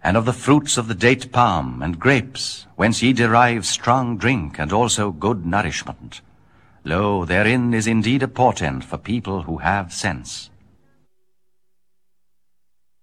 and of the fruits of the date palm and grapes, whence ye derive strong drink and also good nourishment. Lo, therein is indeed a portent for people who have sense.